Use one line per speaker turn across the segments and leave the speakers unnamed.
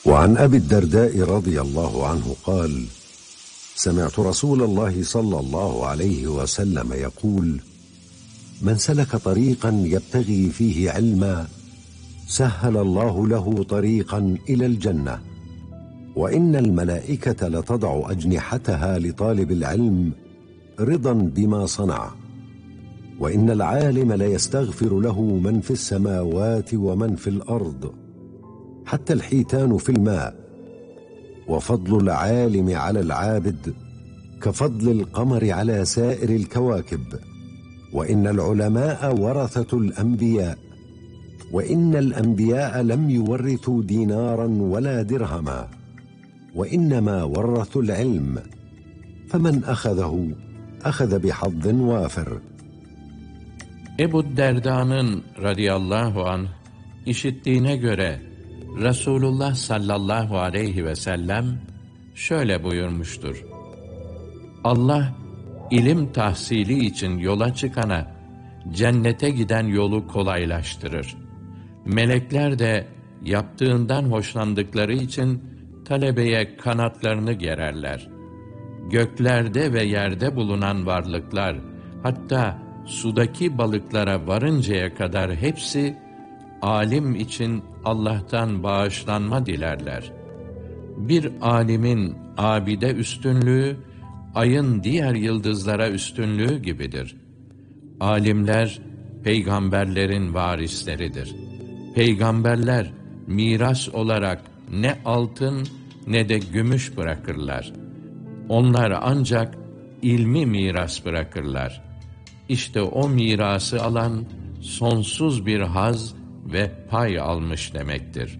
وعن أبي الدرداء رضي الله عنه قال: سمعت رسول الله صلى الله عليه وسلم يقول: من سلك طريقا يبتغي فيه علما سهل الله له طريقا إلى الجنة، وإن الملائكة لتضع أجنحتها لطالب العلم رضا بما صنع، وإن العالم ليستغفر له من في السماوات ومن في الأرض حتى الحيتان في الماء، وفضل العالم على العابد كفضل القمر على سائر الكواكب، وإن العلماء ورثة الأنبياء، وإن الأنبياء لم يورثوا دينارا ولا درهما، وإنما ورثوا العلم، فمن أخذه أخذ بحظ وافر.
Ebu Derda'nın radıyallahu anh işittiğine göre Resulullah sallallahu aleyhi ve sellem şöyle buyurmuştur: Allah ilim tahsili için yola çıkana cennete giden yolu kolaylaştırır. Melekler de yaptığından hoşlandıkları için talebeye kanatlarını gererler. Göklerde ve yerde bulunan varlıklar, hatta sudaki balıklara varıncaya kadar hepsi alim için Allah'tan bağışlanma dilerler. Bir alimin abide üstünlüğü, ayın diğer yıldızlara üstünlüğü gibidir. Alimler, peygamberlerin varisleridir. Peygamberler, miras olarak ne altın ne de gümüş bırakırlar. Onlar ancak ilmi miras bırakırlar. İşte o mirası alan, sonsuz bir haz ve pay almış demektir.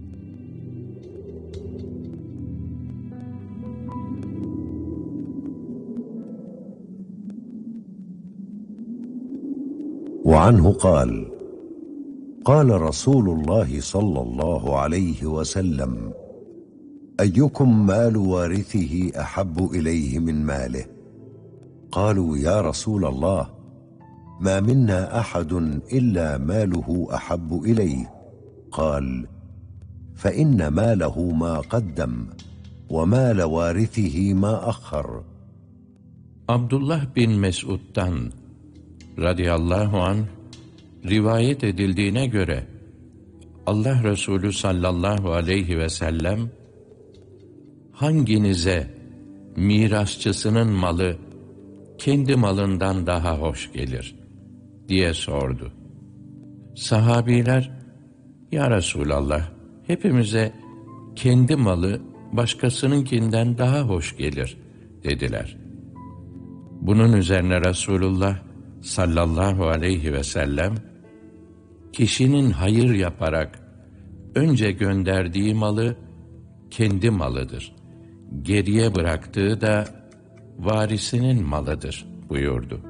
وعنه قال: قال رسول الله صلى الله عليه وسلم: أيكم مال وارثه أحب إليه من ماله؟ قالوا: يا رسول الله، ما منا أحد إلا ماله أحب إليه. قال: فإن ماله ما قدم ومال وارثه ما أخر.
Abdullah bin Mes'ud'dan radıyallahu anh rivayet edildiğine göre Allah Resulü sallallahu aleyhi ve sellem hanginize mirasçısının malı kendi malından daha hoş gelir diye sordu. Sahabiler, ya Resulallah, hepimize kendi malı başkasınınkinden daha hoş gelir dediler. Bunun üzerine Resulullah sallallahu aleyhi ve sellem, kişinin hayır yaparak önce gönderdiği malı kendi malıdır, geriye bıraktığı da varisinin malıdır buyurdu.